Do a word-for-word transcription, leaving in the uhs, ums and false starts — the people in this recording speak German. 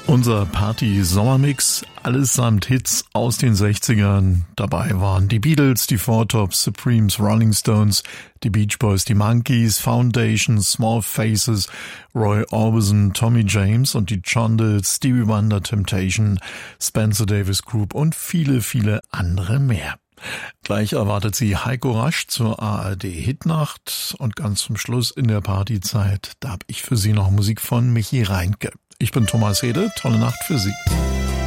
Unser Party-Sommermix, allesamt Hits aus den sechzigern. Dabei waren die Beatles, die Four Tops, Supremes, Rolling Stones, die Beach Boys, die Monkees, Foundation, Small Faces, Roy Orbison, Tommy James und die Chondells, Stevie Wonder, Temptation, Spencer Davis Group und viele, viele andere mehr. Gleich erwartet sie Heiko Rasch zur A R D-Hitnacht und ganz zum Schluss in der Partyzeit, da habe ich für Sie noch Musik von Michi Reinke. Ich bin Thomas Hede, tolle Nacht für Sie.